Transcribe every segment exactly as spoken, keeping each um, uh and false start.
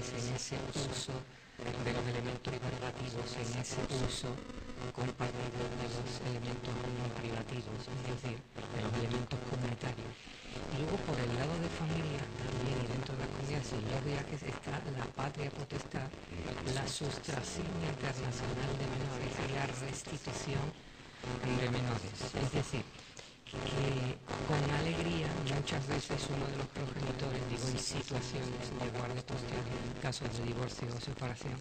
en ese uso de los elementos privativos, en ese uso compartido de los elementos no privativos, es decir, de los elementos comunitarios. Y luego por el lado de familia también, y dentro de las comunidades y los viajes, está la patria potestad, la sustracción internacional de menores y la restitución de menores. Es decir, que con alegría muchas veces uno de los progenitores, digo en situaciones de guardia posterior, en casos de divorcio o separación,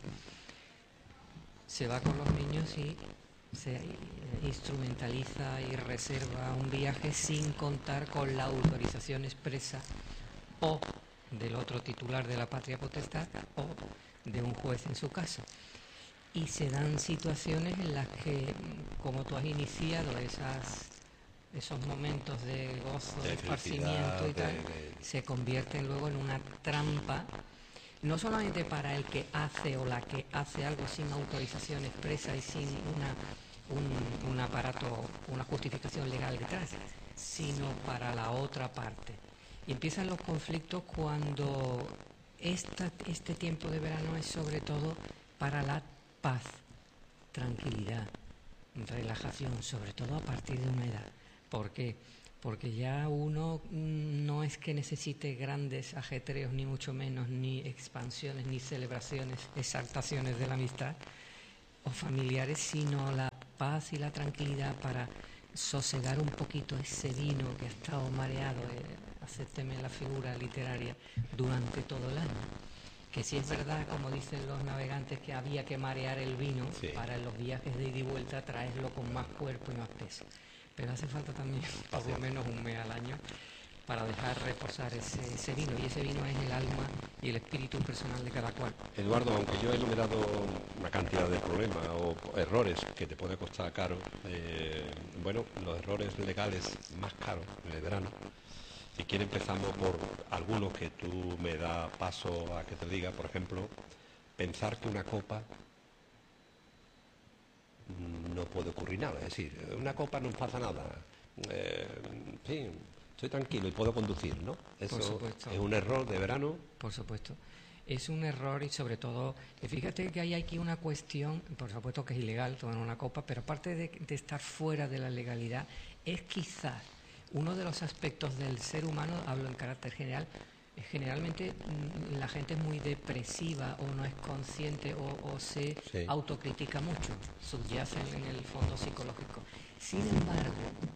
se va con los niños y se instrumentaliza y reserva un viaje sin contar con la autorización expresa o del otro titular de la patria potestad o de un juez en su caso. Y se dan situaciones en las que, como tú has iniciado esas esos momentos de gozo, de, de esparcimiento y tal, de, de... se convierten luego en una trampa, no solamente para el que hace o la que hace algo sin autorización expresa y sin una, un, un aparato, una justificación legal detrás, sino para la otra parte. Y empiezan los conflictos cuando esta, este tiempo de verano es sobre todo para la paz, tranquilidad, relajación, sobre todo a partir de una edad. ¿Por qué? Porque ya uno no es que necesite grandes ajetreos, ni mucho menos, ni expansiones, ni celebraciones, exaltaciones de la amistad o familiares, sino la paz y la tranquilidad para sosegar un poquito ese vino que ha estado mareado, eh, acépteme la figura literaria, durante todo el año. Que si es verdad, como dicen los navegantes, que había que marear el vino, sí, para los viajes de ida y vuelta traerlo con más cuerpo y más peso. Pero hace falta también por lo menos un mes al año para dejar reposar ese, ese vino, y ese vino es el alma y el espíritu personal de cada cual. Eduardo, aunque yo he enumerado una cantidad de problemas o errores que te puede costar caro, eh, bueno, los errores legales más caros en el verano, si quieres empezamos por algunos que tú me das paso a que te diga. Por ejemplo, pensar que una copa no puede ocurrir nada, es decir, una copa no pasa nada, eh, sí, estoy tranquilo y puedo conducir, ¿no? Eso es un error de verano. Por supuesto, es un error, y sobre todo, fíjate que hay aquí una cuestión, por supuesto que es ilegal tomar una copa, pero aparte de, de estar fuera de la legalidad, es quizás uno de los aspectos del ser humano, hablo en carácter general. Generalmente la gente es muy depresiva o no es consciente o, o se sí. autocritica mucho, subyacen en el fondo psicológico. Sin embargo,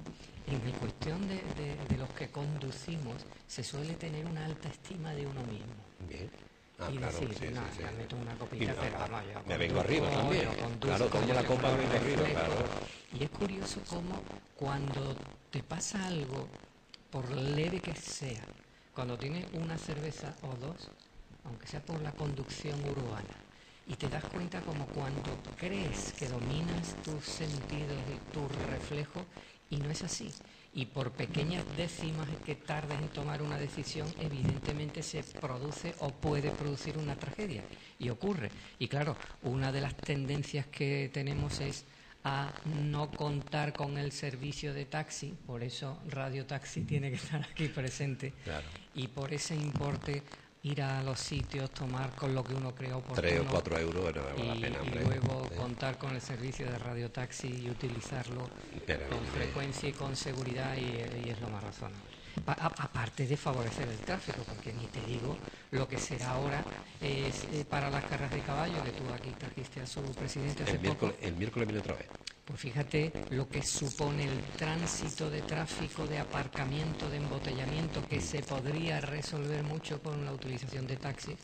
en la cuestión de, de, de los que conducimos, se suele tener una alta estima de uno mismo. Bien. Ah, y claro, decir, sí, no, sí, ya sí. meto una copita, no, pero no, yo me vengo arriba también. Claro, tomo la copa, me vengo arriba, claro. Y es curioso cómo cuando te pasa algo, por leve que sea, cuando tienes una cerveza o dos, aunque sea por la conducción urbana, y te das cuenta como cuando crees que dominas tus sentidos y tu reflejo, y no es así. Y por pequeñas décimas que tardes en tomar una decisión, evidentemente se produce o puede producir una tragedia. Y ocurre. Y claro, una de las tendencias que tenemos es a no contar con el servicio de taxi, por eso Radio Taxi tiene que estar aquí presente, claro. Y por ese importe ir a los sitios, tomar con lo que uno cree oportuno, tres o cuatro euros no vale la pena, y, y luego sí. contar con el servicio de Radio Taxi y utilizarlo Pero, con hombre. frecuencia y con seguridad, y, y es lo más razonable. A, aparte de favorecer el tráfico, porque ni te digo lo que será ahora es, eh, para las carreras de caballo, que tú aquí trajiste a su presidente hace el miércoles, poco. El miércoles viene otra vez. Pues fíjate lo que supone el tránsito de tráfico, de aparcamiento, de embotellamiento, que se podría resolver mucho con la utilización de taxis.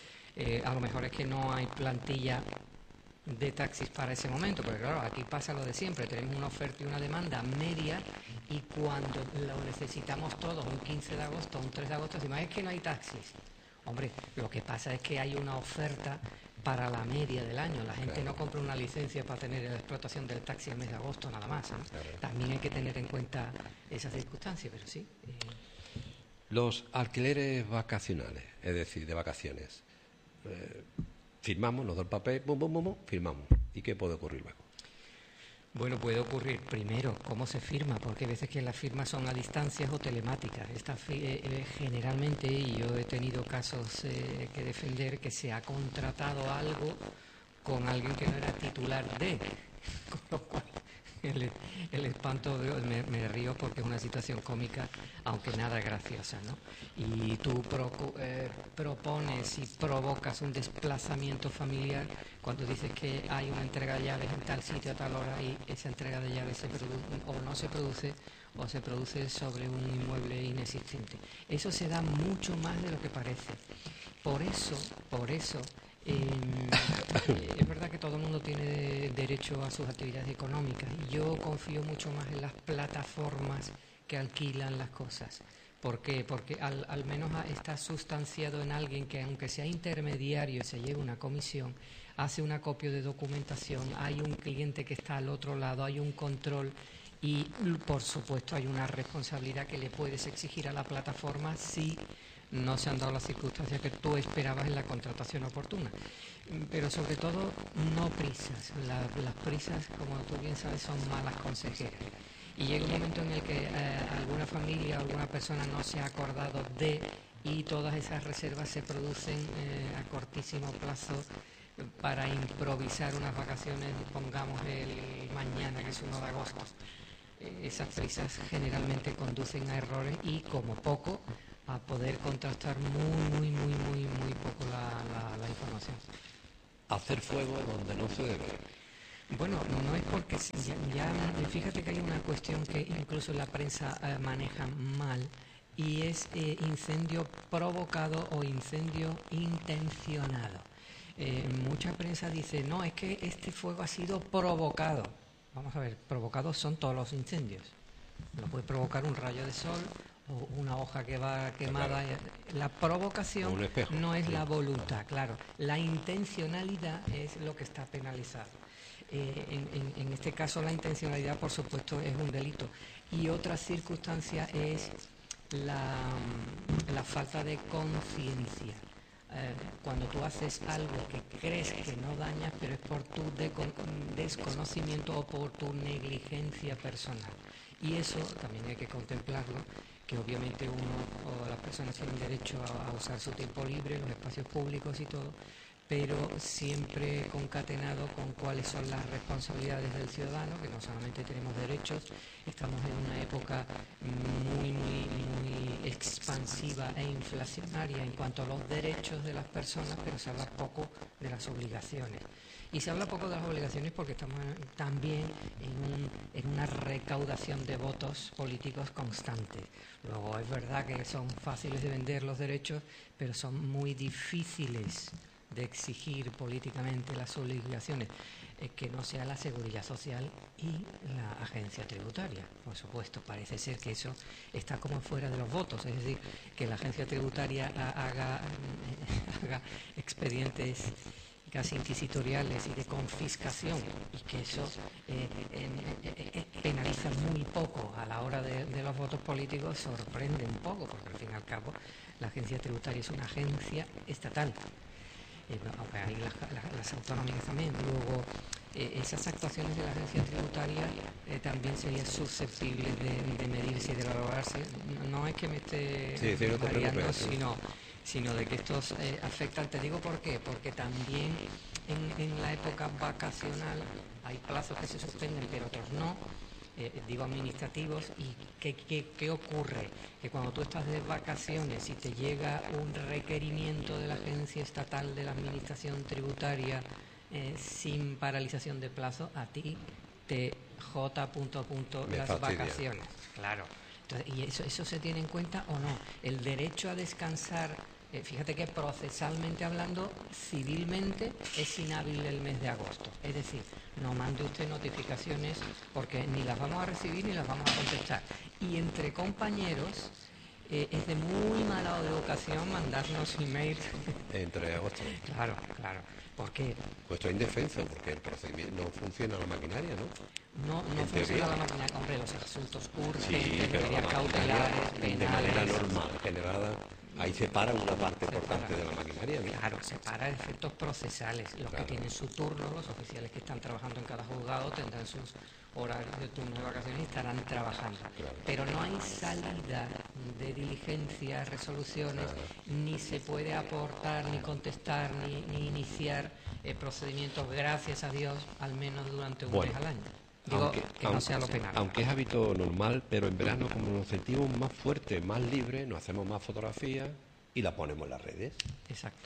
Eh, a lo mejor es que no hay plantilla de taxis para ese momento, porque claro, aquí pasa lo de siempre, tenemos una oferta y una demanda media, y cuando lo necesitamos todos, un quince de agosto, un tres de agosto, decimos, es que no hay taxis. Hombre, lo que pasa es que hay una oferta para la media del año. La gente claro. no compra una licencia para tener la explotación del taxi el mes de agosto nada más, ¿eh? Claro. También hay que tener en cuenta esas circunstancias, pero sí. Eh... Los alquileres vacacionales, es decir, de vacaciones. Eh, firmamos, nos da el papel, bum, bum, bum, bum, firmamos. ¿Y qué puede ocurrir luego? Bueno, puede ocurrir primero cómo se firma, porque hay veces que las firmas son a distancias o telemáticas. Esta eh, eh, generalmente, y yo he tenido casos eh, que defender, que se ha contratado algo con alguien que no era titular de, con lo cual el, el espanto, me, me río porque es una situación cómica, aunque nada graciosa, ¿no? Y tú pro, eh, propones y provocas un desplazamiento familiar cuando dices que hay una entrega de llaves en tal sitio a tal hora y esa entrega de llaves se produce, o no se produce o se produce sobre un inmueble inexistente. Eso se da mucho más de lo que parece. Por eso, por eso, eh, es verdad que todo el mundo tiene derecho a sus actividades económicas. Yo confío mucho más en las plataformas que alquilan las cosas. ¿Por qué? Porque al, al menos está sustanciado en alguien que, aunque sea intermediario y se lleve una comisión, hace un acopio de documentación, hay un cliente que está al otro lado, hay un control y, por supuesto, hay una responsabilidad que le puedes exigir a la plataforma si no se han dado las circunstancias que tú esperabas en la contratación oportuna. Pero sobre todo, no prisas. La, las prisas, como tú bien sabes, son malas consejeras. Y llega un momento en el que eh, alguna familia o alguna persona no se ha acordado de, y todas esas reservas se producen eh, a cortísimo plazo para improvisar unas vacaciones, pongamos el mañana, que es uno de agosto. Eh, esas prisas generalmente conducen a errores y, como poco, a poder contrastar muy, muy, muy, muy, muy poco la, la, la información. Hacer fuego donde no se debe. Bueno, no es porque ya, ya fíjate que hay una cuestión que incluso la prensa eh, maneja mal, y es eh, incendio provocado o incendio intencionado. Eh, mucha prensa dice, no, es que este fuego ha sido provocado. Vamos a ver, provocados son todos los incendios. Lo puede provocar un rayo de sol o una hoja que va quemada. La provocación no es la voluntad, claro. La intencionalidad es lo que está penalizado. Eh, en, en, en este caso la intencionalidad, por supuesto, es un delito. Y otra circunstancia es la, la falta de conciencia. Eh, cuando tú haces algo que crees que no dañas, pero es por tu desconocimiento o por tu negligencia personal. Y eso también hay que contemplarlo, que obviamente uno o las personas tienen derecho a, a usar su tiempo libre, los espacios públicos y todo, pero siempre concatenado con cuáles son las responsabilidades del ciudadano, que no solamente tenemos derechos, estamos en una época muy, muy, muy expansiva e inflacionaria en cuanto a los derechos de las personas, pero se habla poco de las obligaciones. Y se habla poco de las obligaciones porque estamos también en, un, en una recaudación de votos políticos constante. Luego es verdad que son fáciles de vender los derechos, pero son muy difíciles de exigir políticamente las obligaciones, eh, que no sea la Seguridad Social y la agencia tributaria. Por supuesto, parece ser que eso está como fuera de los votos, es decir, que la agencia tributaria haga, haga expedientes casi inquisitoriales y de confiscación, y que eso eh, eh, eh, penaliza muy poco a la hora de, de los votos políticos, sorprende un poco, porque al fin y al cabo la agencia tributaria es una agencia estatal. Eh, aunque hay las, las, las autonómicas también. Luego, eh, esas actuaciones de la agencia tributaria eh, también serían susceptibles de, de medirse y de valorarse. No, no es que me esté sí, sí, no te variando, sino, sino de que estos eh, afectan. Te digo por qué, porque también en, en la época vacacional hay plazos que se suspenden, pero otros no. Eh, digo administrativos. ¿Y qué, qué, qué ocurre? Que cuando tú estás de vacaciones y te llega un requerimiento de la Agencia Estatal de la Administración Tributaria eh, sin paralización de plazo, a ti te J punto a punto Me las fastidia. Vacaciones. Claro. Entonces, ¿y eso, eso se tiene en cuenta o no? El derecho a descansar, eh, fíjate que procesalmente hablando, civilmente es inhábil el mes de agosto. Es decir, no mande usted notificaciones porque ni las vamos a recibir ni las vamos a contestar. Y entre compañeros, eh, es de muy mala educación mandarnos email. Entre otros. Claro, claro. ¿Por qué? Pues esto es indefenso, porque el procedimiento no funciona la maquinaria, ¿no? No, no En funciona teoría. la maquinaria. Hombre, los asuntos Sí, urgentes, pero la medidas maquinaria, cautelares, de manera penales. normal, generada, ahí se para una parte Se importante para. de la maquinaria, ¿no? Claro, se para efectos procesales. Los Claro. que tienen su turno, los oficiales que están trabajando en cada juzgado tendrán sus horarios de turno de vacaciones y estarán trabajando. Claro. Pero no hay salida de diligencias, resoluciones, ni se puede aportar, ni contestar, ni, ni iniciar eh, procedimientos, gracias a Dios, al menos durante un Bueno, mes al año. Digo, aunque, que no aun- sea lo penal. aunque es hábito normal, pero en verano como nos sentimos más fuertes, más libres, nos hacemos más fotografías y las ponemos en las redes. Exacto.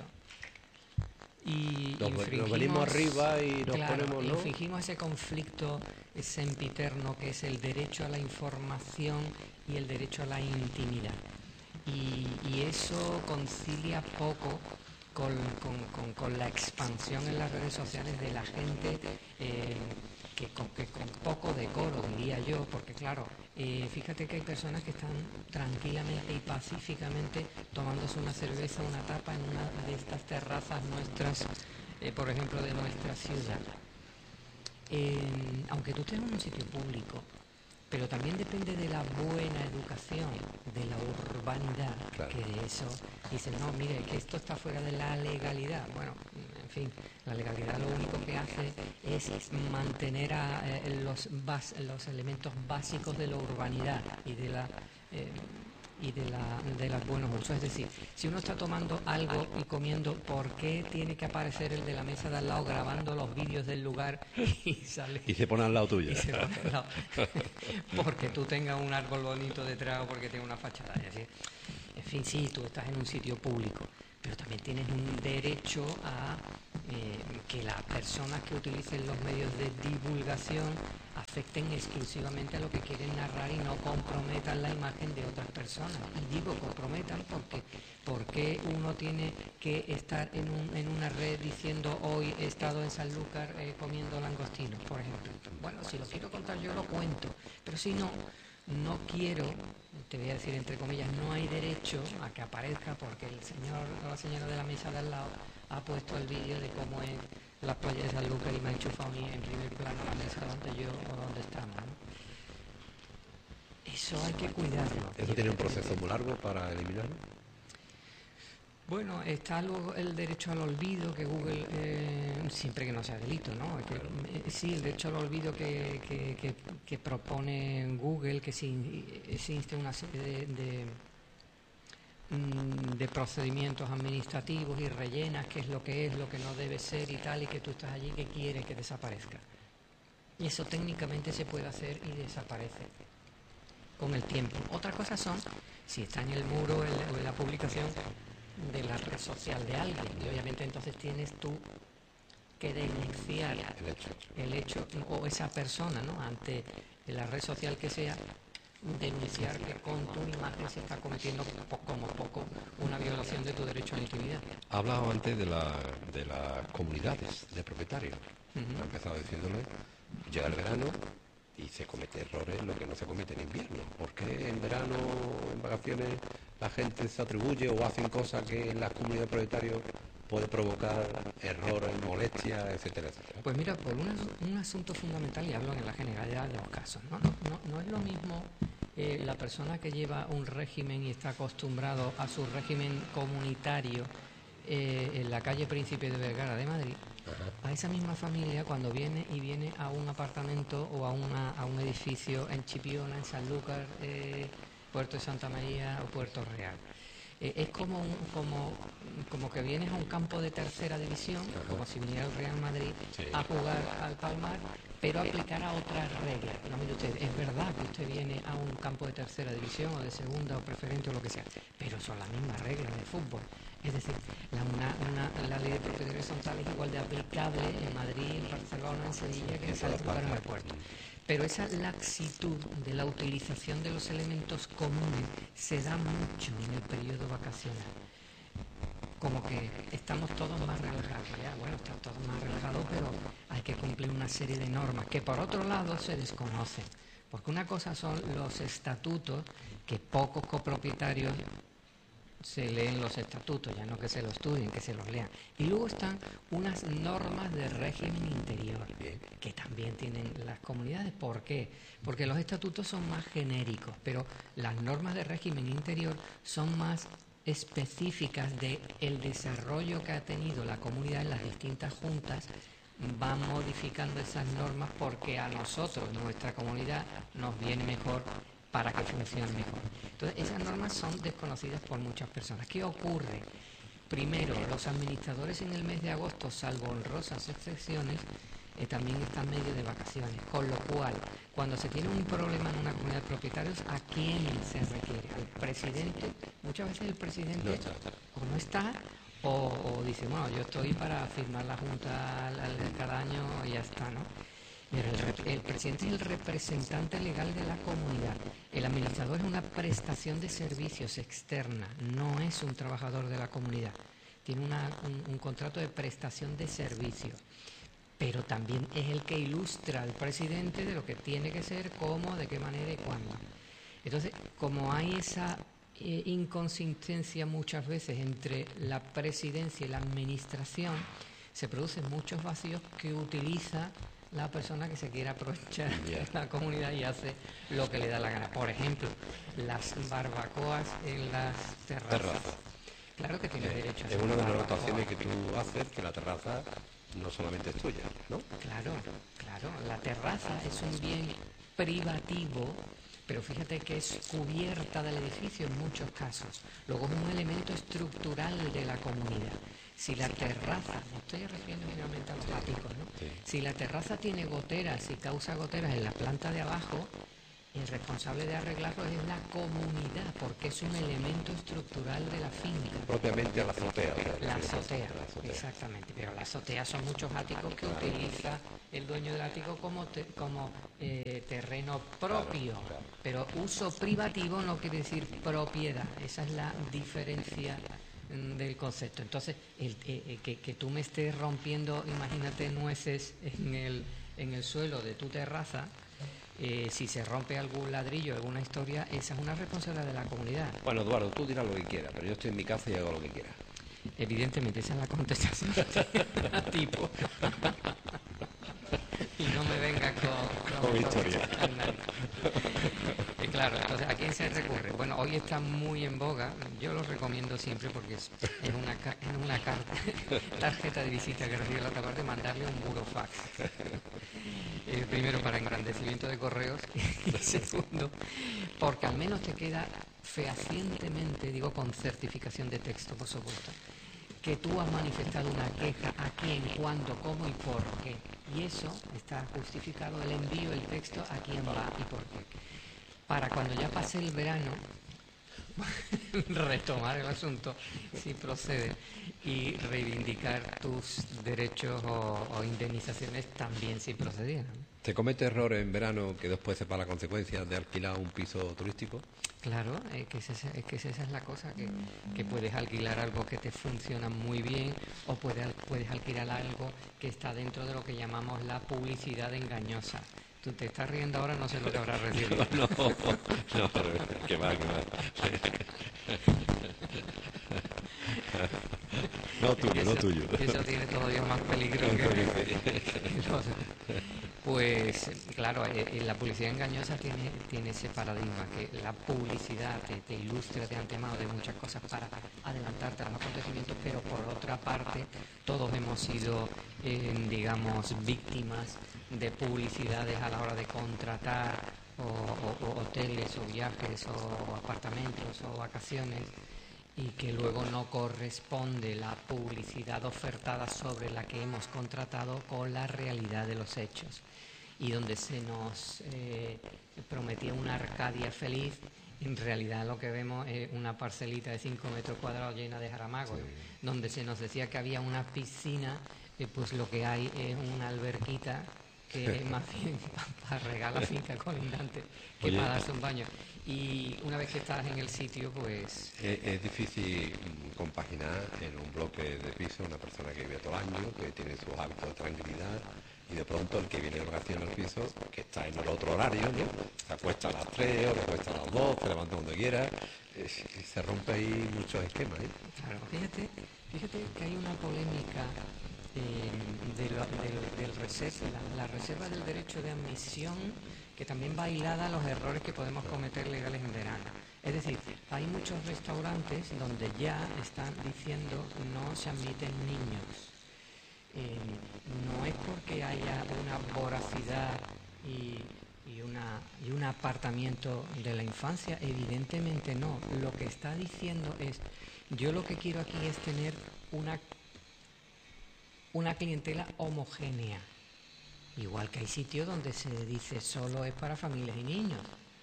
Y Nos, infringimos, nos venimos arriba y nos claro, ponemos, ¿no? infringimos ese conflicto sempiterno que es el derecho a la información y el derecho a la intimidad. Y, y eso concilia poco con, con, con, con la expansión en las redes sociales de la gente eh, que, con, que con poco decoro, diría yo, porque claro, eh, fíjate que hay personas que están tranquilamente y pacíficamente tomándose una cerveza, una tapa en una de estas terrazas nuestras, eh, por ejemplo, de nuestra ciudad. Eh, aunque tú estés en un sitio público, pero también depende de la buena educación, de la urbanidad, Claro. que de eso dicen, no, mire, que esto está fuera de la legalidad. Bueno, en fin, la legalidad lo único que hace es mantener a, eh, los, bas, los elementos básicos de la urbanidad y de la... Eh, y de, la, de los buenos usos. Es decir, si uno está tomando algo y comiendo, ¿por qué tiene que aparecer el de la mesa de al lado grabando los vídeos del lugar y sale? Y se pone al lado tuyo. Y se pone al lado. Porque tú tengas un árbol bonito detrás o porque tengas una fachada. Es decir, en fin, sí, tú estás en un sitio público, pero también tienes un derecho a eh, que las personas que utilicen los medios de divulgación afecten exclusivamente a lo que quieren narrar y no comprometan la imagen de otras personas. Y digo comprometan porque porque uno tiene que estar en, un, en una red diciendo hoy he estado en Sanlúcar eh, comiendo langostinos, por ejemplo. Bueno, si lo quiero contar yo lo cuento, pero si no, no quiero, te voy a decir entre comillas, no hay derecho a que aparezca porque el señor o la señora de la mesa de al lado ha puesto el vídeo de cómo es las playas de Sanlúcar y me ha enchufado a mí en primer plano la mesa donde yo o donde estamos, ¿no? Eso hay que cuidarlo. ¿Eso tiene un proceso muy largo para eliminarlo? Bueno, está luego el derecho al olvido que Google, eh, siempre que no sea delito, ¿no? Que, eh, sí, el derecho al olvido que, que, que, que propone Google, que se existe una serie de, de, de procedimientos administrativos y rellenas qué es lo que es, lo que no debe ser y tal, y que tú estás allí que quieres que desaparezca. Y eso técnicamente se puede hacer y desaparece con el tiempo. Otra cosa son, si está en el muro en la, o en la publicación de la red social de alguien, y obviamente entonces tienes tú que denunciar El hecho. el hecho o esa persona, ¿no? Ante la red social que sea, denunciar que con tu imagen se está cometiendo po- como poco una violación de tu derecho a la intimidad. Ha hablado antes de, la, de las comunidades de propietarios. Ujú. Ha empezado diciéndole, llega el verano y se comete errores lo que no se comete en invierno. ¿Por qué en verano, en vacaciones, la gente se atribuye o hacen cosas que en las comunidades de propietarios puede provocar errores, molestias, etcétera, etcétera? Pues mira, por un, as- un asunto fundamental, y hablo en la generalidad de los casos, no, no, no, no es lo mismo eh, la persona que lleva un régimen y está acostumbrado a su régimen comunitario eh, en la calle Príncipe de Vergara de Madrid, a esa misma familia cuando viene y viene a un apartamento o a, una, a un edificio en Chipiona, en Sanlúcar, eh, Puerto de Santa María o Puerto Real. Eh, es como, un- como, como que vienes a un campo de tercera división, como si viniera el Real Madrid Sí. a jugar al Palmar, pero aplicar a otras reglas. No, mire usted, es verdad que usted viene a un campo de tercera división o de segunda o preferente o lo que sea, pero son las mismas reglas de fútbol. Es decir, la, una, una, la ley de propiedad horizontal es igual de aplicable en Madrid, en Barcelona, en Sevilla que en Sanlúcar, en el puerto. Pero esa laxitud de la utilización de los elementos comunes se da mucho en el periodo vacacional. Como que estamos todos más relajados. Ya, bueno, están todos más relajados, pero hay que cumplir una serie de normas que por otro lado se desconocen. Porque una cosa son los estatutos, que pocos copropietarios se leen los estatutos, ya no que se los estudien, que se los lean. Y luego están unas normas de régimen interior, que también tienen las comunidades. ¿Por qué? Porque los estatutos son más genéricos, pero las normas de régimen interior son más específicas del desarrollo que ha tenido la comunidad en las distintas juntas. Van modificando esas normas porque a nosotros, nuestra comunidad, nos viene mejor para que funcione mejor. Entonces, esas normas son desconocidas por muchas personas. ¿Qué ocurre? Primero, los administradores en el mes de agosto, salvo honrosas excepciones, eh, también están medio de vacaciones. Con lo cual, cuando se tiene un problema en una comunidad de propietarios, ¿a quién se requiere? ¿Al presidente? Muchas veces el presidente No está. o no está, o, o dice, bueno, yo estoy para firmar la junta al- al- cada año y ya está, ¿no? Mira, el, rep- el presidente es el representante legal de la comunidad. El administrador es una prestación de servicios externa, no es un trabajador de la comunidad. Tiene una- un, un contrato de prestación de servicios, pero también es el que ilustra al presidente de lo que tiene que ser, cómo, de qué manera y cuándo. Entonces, como hay esa eh, inconsistencia muchas veces entre la presidencia y la administración, se producen muchos vacíos que utiliza la persona que se quiere aprovechar Ya. de la comunidad y hace lo que le da la gana. Por ejemplo, las barbacoas en las terrazas. Terraza. Claro que tienes derecho a Es hacer una de las barbacoa. anotaciones que tú haces, que la terraza no solamente es tuya, ¿no? Claro, claro. La terraza es un bien privativo, pero fíjate que es cubierta del edificio en muchos casos. Luego es un elemento estructural de la comunidad. Si la terraza, me estoy refiriendo finalmente a los áticos, ¿no? Sí. Si la terraza tiene goteras y causa goteras en la planta de abajo, el responsable de arreglarlo es la comunidad, porque es un elemento estructural de la finca. Propiamente a la azotea. o sea, La refieres a azotea, la azotea. exactamente. Pero la azotea son muchos áticos que utiliza el dueño del ático como, te- como eh, terreno propio. Claro, claro. Pero uso privativo no quiere decir propiedad. Esa es la diferencia mm, del concepto. Entonces, el, eh, eh, que, que tú me estés rompiendo, imagínate, nueces en el, en el suelo de tu terraza. Eh, si se rompe algún ladrillo, alguna historia, esa es una responsabilidad de la comunidad. Bueno, Eduardo, tú dirás lo que quieras, pero yo estoy en mi casa y hago lo que quiera. Evidentemente, esa es la contestación tipo. Y no me venga con, Con historia. Y claro, entonces, ¿a quién se recurre? Bueno, hoy está muy en boga, yo lo recomiendo siempre porque es, es una, ca- es una carta, tarjeta de visita que recibe la otra parte, mandarle un burofax. Eh, primero, para engrandecimiento de correos, y segundo, porque al menos te queda fehacientemente, digo con certificación de texto, por supuesto, que tú has manifestado una queja, a quién, cuándo, cómo y por qué. Y eso está justificado, el envío, el texto, a quién va y por qué. Para cuando ya pase el verano, retomar el asunto, si procede, y reivindicar tus derechos o, o indemnizaciones también si procedieran. ¿Te comete errores en verano que después sepa las consecuencias de alquilar un piso turístico? Claro, es que, esa, es que esa es la cosa, que, que puedes alquilar algo que te funciona muy bien o puedes, al- puedes alquilar algo que está dentro de lo que llamamos la publicidad engañosa. Tú te estás riendo ahora, no sé lo que habrás recibido. No, no, qué mal, qué mal. No tuyo, no Eso- tuyo. Eso tiene todavía más peligro que... los- Pues claro, eh, eh, la publicidad engañosa tiene, tiene ese paradigma, que la publicidad te, te ilustra de antemano de muchas cosas para adelantarte a los acontecimientos, pero por otra parte todos hemos sido, eh, digamos, víctimas de publicidades a la hora de contratar o, o- o hoteles o viajes o apartamentos o vacaciones, y que luego no corresponde la publicidad ofertada sobre la que hemos contratado con la realidad de los hechos, y donde se nos eh, prometía una Arcadia feliz, en realidad lo que vemos es una parcelita de cinco metros cuadrados llena de jaramagos, donde se nos decía que había una piscina, eh, pues lo que hay es una alberquita que es más bien para regar la finca colindante que Oye. para darse un baño. Y una vez que estás en el sitio, pues Es, es difícil mm, compaginar en un bloque de piso una persona que vive todo el año, que tiene sus hábitos de tranquilidad, Y de pronto el que viene de vacaciones al piso, que está en el otro horario, ¿no? Se acuesta a las tres o se acuesta a las dos, se levanta cuando quiera, eh, y se rompe ahí muchos esquemas, ¿eh? Claro, fíjate, fíjate que hay una polémica eh, de la, del, del reserva, la, la reserva del derecho de admisión, que también va hilada a los errores que podemos cometer legales en verano. Es decir, hay muchos restaurantes donde ya están diciendo no se admiten niños. Eh, no es porque haya una voracidad y, y, una, y un apartamiento de la infancia, evidentemente no. Lo que está diciendo es, yo lo que quiero aquí es tener una, una clientela homogénea. Igual que hay sitios donde se dice solo es para familias y niños.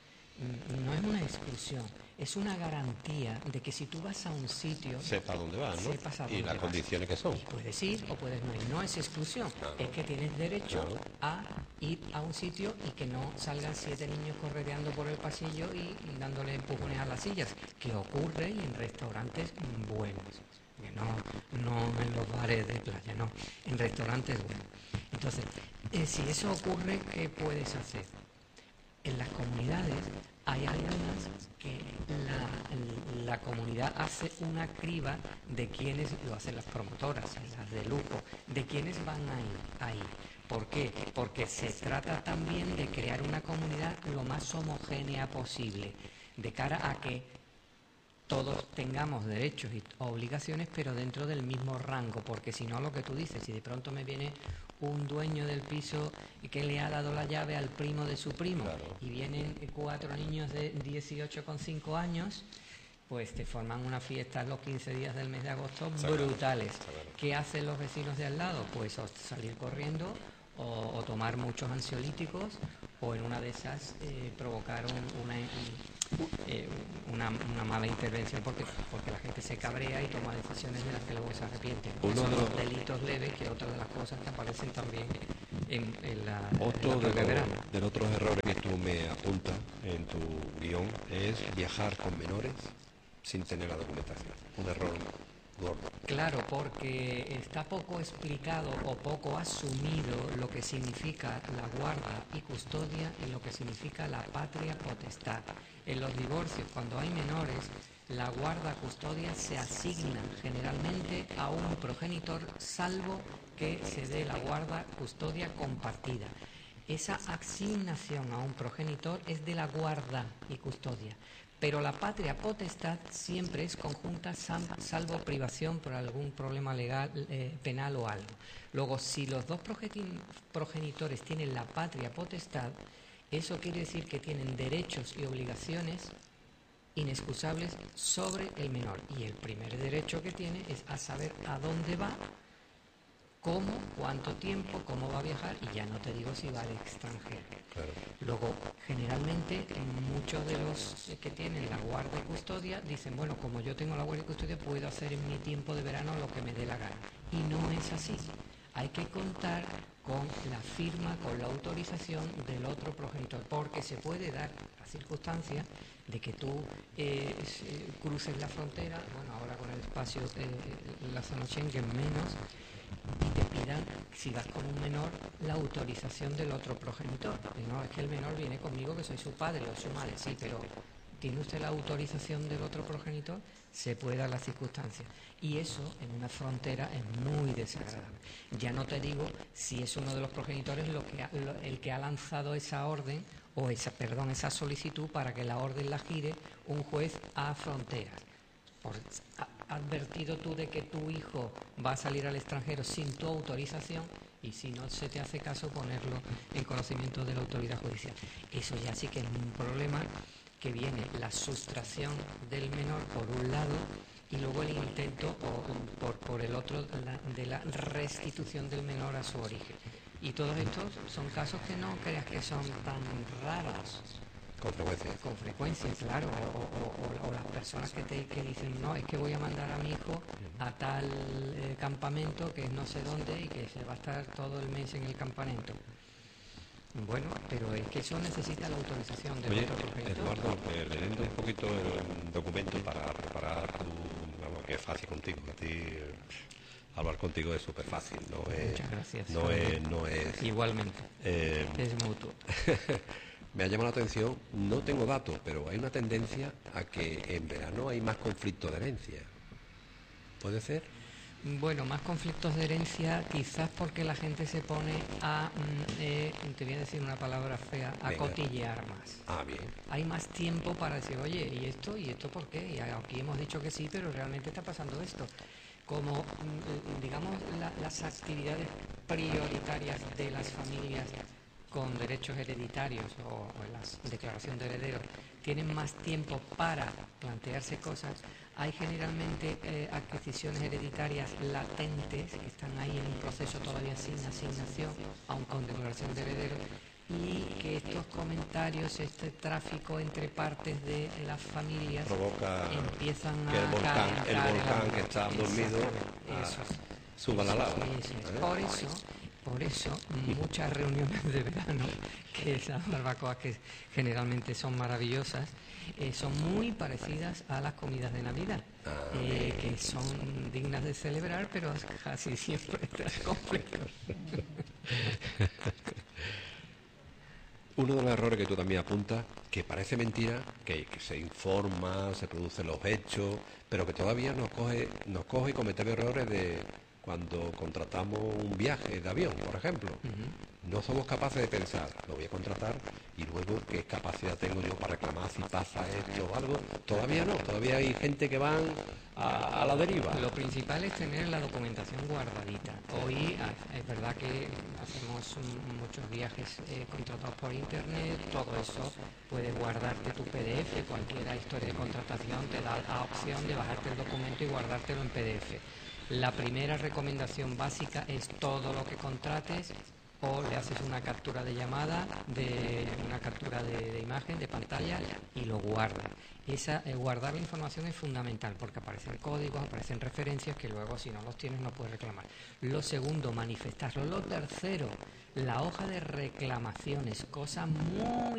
No es una exclusión, es una garantía de que si tú vas a un sitio, sepa dónde vas, ¿no? Sepas a y dónde las vas. condiciones que son. Y puedes ir o puedes no ir. No es exclusión, Claro. es que tienes derecho Claro. a ir a un sitio y que no salgan siete niños correteando por el pasillo y, y dándole empujones a las sillas, que ocurre y en restaurantes buenos, que no, no en los bares de playa, no, en restaurantes buenos. Entonces, eh, si eso ocurre, ¿qué puedes hacer? En las comunidades hay algunas que la, la comunidad hace una criba de quienes lo hacen las promotoras, las de lujo, de quienes van a ir ahí. ¿Por qué? Porque se trata también de crear una comunidad lo más homogénea posible, de cara a que todos tengamos derechos y obligaciones, pero dentro del mismo rango, porque si no, lo que tú dices, si de pronto me viene un dueño del piso que le ha dado la llave al primo de su primo, Claro. y vienen cuatro niños de dieciocho con cinco años, pues te forman una fiesta los quince días del mes de agosto brutales. ¿Qué hacen los vecinos de al lado? Pues o salir corriendo o, o tomar muchos ansiolíticos, o en una de esas eh, provocar un, una, eh, una, una mala intervención porque, porque la gente se cabrea y toma decisiones de las que luego se arrepienten. Uno Son de los los- delitos leves, que otra de las cosas que aparecen también en, en la, Otro en la de, propia los, verano. de los otros errores que tú me apuntas en tu guión es viajar con menores sin tener la documentación. Un error gordo. Claro, porque está poco explicado o poco asumido lo que significa la guarda y custodia y lo que significa la patria potestad. En los divorcios, cuando hay menores, la guarda custodia se asigna generalmente a un progenitor, salvo que se dé la guarda custodia compartida. Esa asignación a un progenitor es de la guarda y custodia. Pero la patria potestad siempre es conjunta, salvo privación por algún problema legal, eh, penal o algo. Luego, si los dos progenitores tienen la patria potestad, eso quiere decir que tienen derechos y obligaciones inexcusables sobre el menor. Y el primer derecho que tiene es a saber a dónde va, cómo, cuánto tiempo, cómo va a viajar, y ya no te digo si va al extranjero. Claro. Luego, generalmente, muchos de los que tienen la guarda y custodia dicen, bueno, como yo tengo la guarda y custodia, puedo hacer en mi tiempo de verano lo que me dé la gana. Y no es así. Hay que contar con la firma, con la autorización del otro progenitor, porque se puede dar la circunstancia de que tú eh, cruces la frontera, bueno, ahora con el espacio, eh, la zona Schengen menos, y te pidan, si vas con un menor, la autorización del otro progenitor. Y no, es que el menor viene conmigo, que soy su padre o su madre, sí, pero ¿tiene usted la autorización del otro progenitor? Se puede dar la circunstancia. Y eso, en una frontera, es muy desagradable. Ya no te digo si es uno de los progenitores lo que ha, lo, el que ha lanzado esa orden, o esa, perdón, esa solicitud para que la orden la gire un juez a fronteras. Por, ha advertido tú de que tu hijo va a salir al extranjero sin tu autorización, y si no se te hace caso, ponerlo en conocimiento de la autoridad judicial. Eso ya sí que es un problema, que viene la sustracción del menor por un lado y luego el intento o, por, por el otro la, de la restitución del menor a su origen. Y todos estos son casos que no creas que son tan raros. Con frecuencia. Con frecuencia, claro. O, o, o, o las personas que te que dicen, no, es que voy a mandar a mi hijo a tal eh, campamento que es no sé dónde y que se va a estar todo el mes en el campamento. Bueno, pero es que eso necesita la autorización del Oye, otro progenitor. Eduardo, eh, leyendo un poquito el documento para preparar tu... Vamos, que es fácil contigo, a ti... Eh, hablar contigo es súper fácil, no es, Muchas gracias. no es, no es, Igualmente. eh, Es mutuo. me ha llamado la atención, no tengo datos, pero hay una tendencia a que en verano hay más conflictos de herencia. ¿Puede ser? Bueno, más conflictos de herencia, quizás porque la gente se pone a, mm, eh, te voy a decir una palabra fea, a Venga. cotillear más. Ah, bien. Hay más tiempo para decir, oye, ¿y esto? ¿Y esto por qué? Y aquí hemos dicho que sí, pero realmente está pasando esto. Como, mm, digamos, la- las actividades prioritarias de las familias con derechos hereditarios o, o en la declaración de herederos tienen más tiempo para plantearse cosas, hay generalmente eh, adquisiciones hereditarias latentes que están ahí en un proceso todavía sin asignación, aun con declaración de herederos, y que estos comentarios, este tráfico entre partes de las familias Provoca empiezan que el a volcán, el calentar volcán ambiente. que está dormido Exactamente, ah, eso es. suba la lava. Sí, sí. ¿eh? Por eso, por eso muchas reuniones de verano, que esas barbacoas que generalmente son maravillosas, eh, son muy parecidas a las comidas de Navidad, eh, que son dignas de celebrar, pero casi siempre traen conflictos. Uno de los errores que tú también apuntas, que parece mentira, que, que se informa, se producen los hechos, pero que todavía nos coge, nos coge y cometemos errores de cuando contratamos un viaje de avión, por ejemplo. Ujú. No somos capaces de pensar, lo voy a contratar y luego qué capacidad tengo yo para reclamar si pasa esto o algo. Todavía no, todavía hay gente que van a, a la deriva. Lo principal es tener la documentación guardadita. Hoy ah, es verdad que hacemos mm, muchos viajes eh, contratados por internet, todo eso puedes guardarte tu P D F, cualquier historia de contratación te da la opción de bajarte el documento y guardártelo en P D F. La primera recomendación básica es todo lo que contrates o le haces una captura de llamada, de una captura de, de imagen, de pantalla y lo guardas. Esa, eh, guardar la información es fundamental porque aparecen códigos, aparecen referencias que luego si no los tienes no puedes reclamar. Lo segundo, manifestarlo. Lo tercero, la hoja de reclamaciones, cosa muy